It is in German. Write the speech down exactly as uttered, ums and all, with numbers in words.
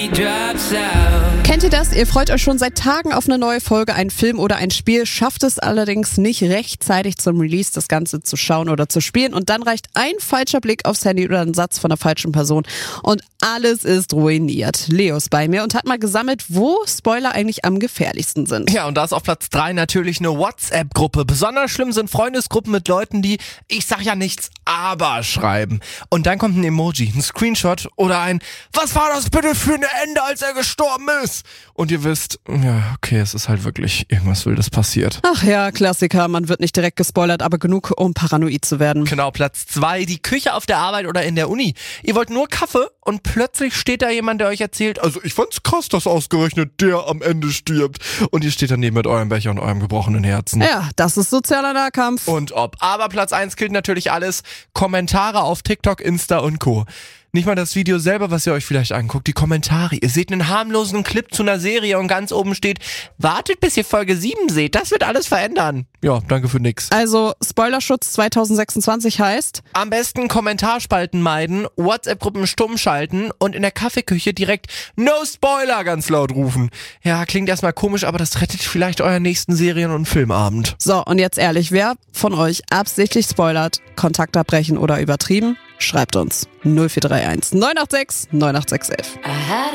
Kennt ihr das? Ihr freut euch schon seit Tagen auf eine neue Folge, einen Film oder ein Spiel, schafft es allerdings nicht rechtzeitig zum Release das Ganze zu schauen oder zu spielen und dann reicht ein falscher Blick aufs Handy oder ein Satz von der falschen Person und alles ist ruiniert. Leo ist bei mir und hat mal gesammelt, wo Spoiler eigentlich am gefährlichsten sind. Ja, und da ist auf Platz drei natürlich eine WhatsApp-Gruppe. Besonders schlimm sind Freundesgruppen mit Leuten, die ich sag ja nichts, aber schreiben. Und dann kommt ein Emoji, ein Screenshot oder ein "Was war das bitte für ein Ende, als er gestorben ist?" Und ihr wisst, ja, okay, es ist halt wirklich irgendwas Wildes passiert. Ach ja, Klassiker, man wird nicht direkt gespoilert, aber genug, um paranoid zu werden. Genau, Platz zwei, die Küche auf der Arbeit oder in der Uni. Ihr wollt nur Kaffee und plötzlich steht da jemand, der euch erzählt, also ich fand's krass, dass ausgerechnet der am Ende stirbt. Und ihr steht daneben mit eurem Becher und eurem gebrochenen Herzen. Ja, das ist sozialer Nahkampf. Und ob. Aber Platz eins gilt natürlich alles. Kommentare auf TikTok, Insta und Co. Nicht mal das Video selber, was ihr euch vielleicht anguckt, die Kommentare. Ihr seht einen harmlosen Clip zu einer Serie und ganz oben steht, wartet bis ihr Folge sieben seht, das wird alles verändern. Ja, danke für nix. Also Spoilerschutz zwanzig sechsundzwanzig heißt? Am besten Kommentarspalten meiden, WhatsApp-Gruppen stumm schalten und in der Kaffeeküche direkt No Spoiler ganz laut rufen. Ja, klingt erstmal komisch, aber das rettet vielleicht euren nächsten Serien- und Filmabend. So, und jetzt ehrlich, wer von euch absichtlich spoilert, Kontakt abbrechen oder übertrieben? Schreibt uns null vier drei eins neun acht sechs neun acht sechs eins eins.